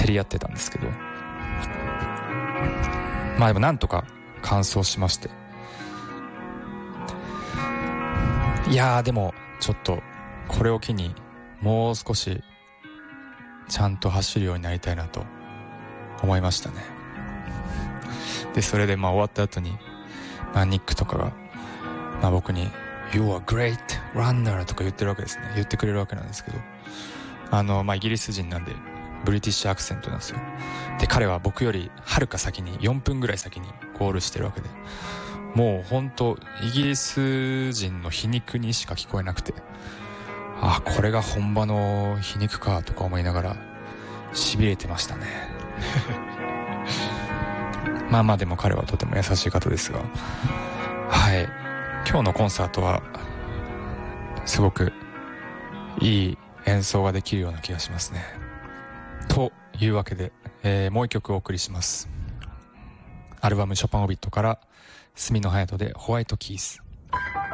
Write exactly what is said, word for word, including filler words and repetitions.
競り合ってたんですけど、まあでもなんとか完走しまして、いやーでもちょっとこれを機にもう少しちゃんと走るようになりたいなと思いましたね。でそれでまあ終わった後に、まあ、ニックとかが、まあ、僕に You are great runner とか言ってるわけですね。言ってくれるわけなんですけど、あのまあイギリス人なんでブリティッシュアクセントなんですよ。で彼は僕よりはるか先によんぷんぐらい先にゴールしてるわけで、もう本当イギリス人の皮肉にしか聞こえなくて、あこれが本場の皮肉かとか思いながら痺れてましたねまあまあでも彼はとても優しい方ですが、はい、今日のコンサートはすごくいい演奏ができるような気がしますね。というわけで、えー、もう一曲お送りします。アルバムショパンオビットから角野隼斗でホワイトキース。